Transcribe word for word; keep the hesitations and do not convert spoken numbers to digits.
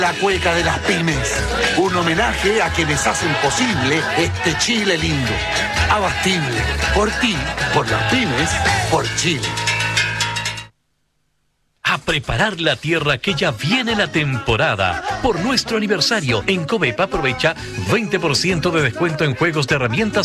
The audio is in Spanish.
La cueca de las pymes, un homenaje a quienes hacen posible este Chile lindo. Abastible, por ti, por las pymes, por Chile. A preparar la tierra que ya viene la temporada. Por nuestro aniversario, en Covepa aprovecha veinte por ciento de descuento en juegos de herramientas